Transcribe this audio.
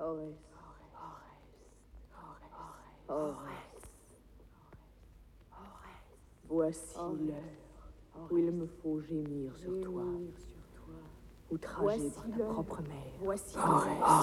Voici l'heure où il me faut gémir sur toi, outragé par ta propre mère. Voici